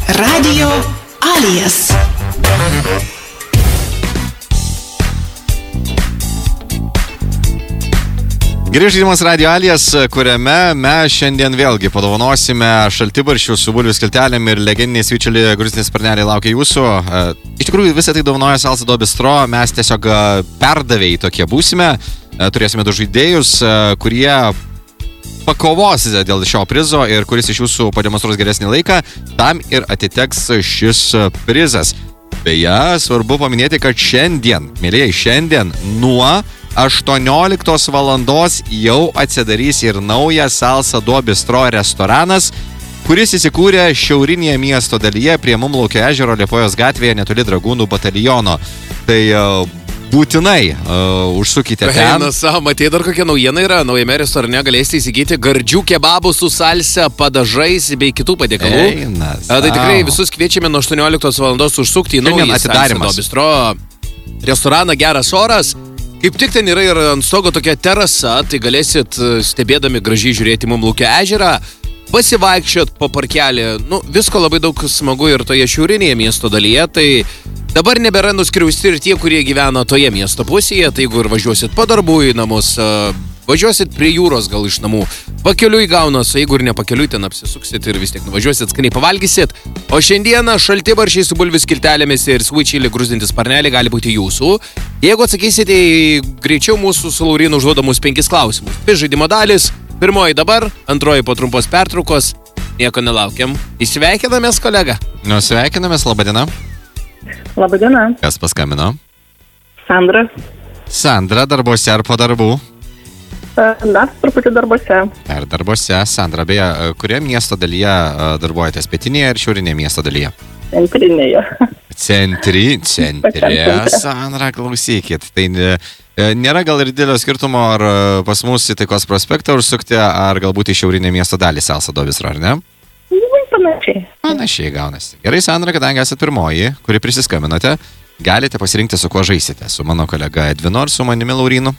Radio Alias. Grįžtinimas Radio Alias, kuriame mes šiandien vėlgi padovanosime šaltibarščių su bulvių skiltelėm ir legendiniai svičeli grūziniai sparneliai laukia jūsų. Iš tikrųjų visą tai dovanoja Salsa do Bistro, mes tiesiog perdavėjai tokie būsime. Turėsime du žaidėjus, kurie pakovos dėl šio prizo ir kuris iš jūsų pademonstruos geresnį laiką, tam ir atiteks šis prizas. Beje, svarbu paminėti, kad šiandien, mėlyjei, šiandien nuo 18 valandos jau atsidarys ir naujas Salsa do Bistro restoranas, kuris įsikūrė šiaurinėje miesto dalyje prie Mumlaukio ežero Liepojos gatvėje netoli Dragūnų bataliono. Tai būtinai užsukite ten. Matai, dar kokia naujiena yra. Naujame restorane galėsite įsigyti gardžių kebabų su salsa, padažais bei kitų patiekalų. Tai tikrai visus kviečiame nuo 18 valandos užsukti į naują Salsa do Bistro restoraną. Geras oras. Kaip tik ten yra ir ant stogo tokia terasa, tai galėsit stebėdami gražiai žiūrėti Mumlaukio ežerą, pasivaikščiot po parkelį. Visko labai daug smagu ir toje šiaurinėje miesto dalyje, tai dabar nebėra nuskriausti ir tie, kurie gyvena toje miesto pusėje, tai jeigu ir važiuosit po darbų į namus, važiuosit prie jūros gal iš namų, pakeliui gaunas, o jeigu ir ne pakeliui, ten apsisuksit ir vis tiek nuvažiuosit, skaniai pavalgysit. O šiandieną šaltibarščiai su bulvių skiltelėmis ir sweet chili grūzdinti sparneliai gali būti jūsų. Jeigu atsakysite į greičiau mūsų su Laurinu užduodamus 5 klausimus. 2 žaidimo dalis, pirmoji dabar, antroji po trumpos pertraukos, nieko nelaukiam. Įsveikinamės, kolega. Sveikinamės, labadiena. Labadiena. Kas paskambino? Sandra. Sandra, darbuose ar po darbų? Dar truputį darbuose. Ar darbuose. Sandra, beje, kurioje miesto dalyje darbuojatės? Pietinėje ir šiaurinėje miesto dalyje? Centrinėje. Centre. Sandra, klausykit. Tai nėra gal ir didelio skirtumo, ar pas mus į Taikos prospektą užsukti, ar galbūt į šiaurinę miesto dalį Salsa do Bistro, ar ne? Panašiai. Panašiai gaunasi. Gerai, Sandra, kadangi esate pirmoji, kuri prisiskambinote, galite pasirinkti, su kuo žaisite. Su mano kolega Edvinu ar su manimi Laurinu?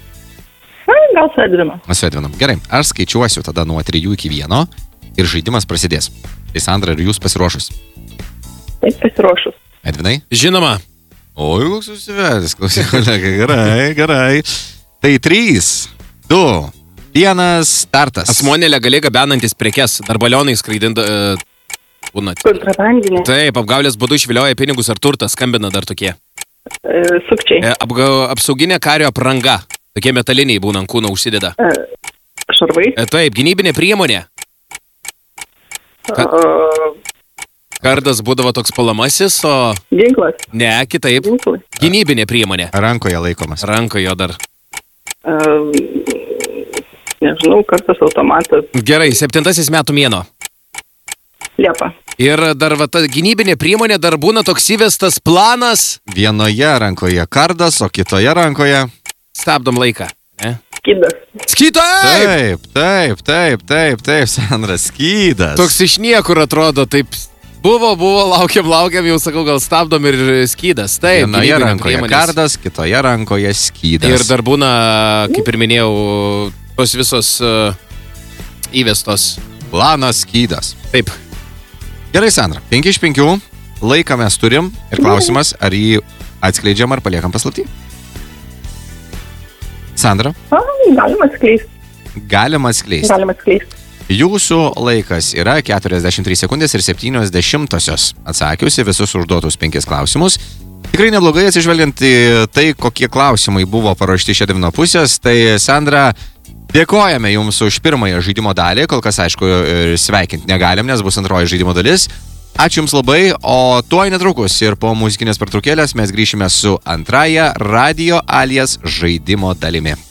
Gal su Edvinu. Su Edvinu. Gerai, aš skaičiuosiu tada nuo 3 iki 1 ir žaidimas prasidės. Tai Sandra, ar jūs pasiruošus? Taip, pasiruošus. Edvinai? Žinoma. Oi, koks susivedęs, klausyk, kolega, gerai. Tai 3, 2, 1, startas. Asmuo nelegaliai gabenantis prekes, dar balionai skraidinta... Kontrabandinė. Taip, apgaulės būdu išvilioja pinigus ar turtą, skambina dar tokie. Sukčiai. Apsauginė kario apranga. Tokie metaliniai būna ant kūno užsideda. Šarvai. Taip, gynybinė priemonė. Kardas būdavo toks palamasis, o... Ginklas. Ne, kitaip. Ginklai. Gynybinė priemonė. Rankoje laikomas. Rankoje dar. Nežinau, kartas automatas. Gerai, 7 metų mėnuo. Liepa. Ir dar ta gynybinė priemonė dar būna toks įvestas planas. Vienoje rankoje kardas, o kitoje rankoje... Stabdom laiką. Ne? Skydas. Skydas! Taip, Sandra, skydas. Toks iš niekur atrodo, taip... Buvo, laukiam, jau sakau, gal stabdom ir skydas. Taip, vienoje rankoje kardas, kitoje rankoje skydas. Ir dar būna, kaip ir minėjau, tos visos įvestos. Planas skydas. Taip. Gerai, Sandra, 5 iš 5, laiką mes turim ir klausimas, ar jį atskleidžiam ar paliekam paslaptį? Sandra? Galima atskleisti. Galima atskleisti. Jūsų laikas yra 43 sekundės ir 70 atsakiusi visus užduotus 5 klausimus. Tikrai neblogai atsižvelgiant į tai, kokie klausimai buvo paruošti iš Edvino pusės. Tai, Sandra, dėkojame Jums už pirmąją žaidimo dalį. Kol kas, aišku, sveikinti negalim, nes bus antroji žaidimo dalis. Ačiū Jums labai, o tuoj netrukus ir po muzikinės pertraukėlės mes grįšime su antrąja Radio Alias žaidimo dalimi.